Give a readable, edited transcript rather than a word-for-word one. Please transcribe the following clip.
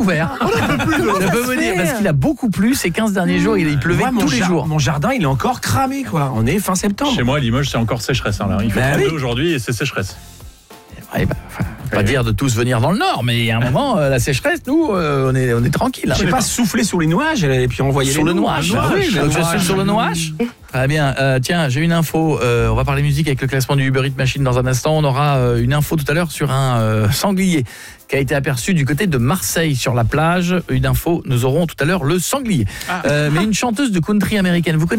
couvert. Ça peut me dire, parce qu'il a beaucoup plu ces 15 derniers jours, il pleuvait tous les jours. Mon jardin, il est encore cramé, quoi. On est fin septembre. Chez moi, à Limoges, c'est encore sécheresse. Là. Il fait 32 aujourd'hui et c'est sécheresse. Ouais, pas dire de tous venir dans le nord, mais il y a un moment, la sécheresse, nous, on est tranquille. Je sais pas, souffler sur les nuages et puis envoyer sur le nuage. Oui, je suis sur le nuage. Très bien. Tiens, j'ai une info. On va parler musique avec le classement du Uber Eats Machine dans un instant. On aura une info tout à l'heure sur un sanglier qui a été aperçu du côté de Marseille sur la plage. Une info, nous aurons tout à l'heure le sanglier. Mais une chanteuse de country américaine. Vous connaissez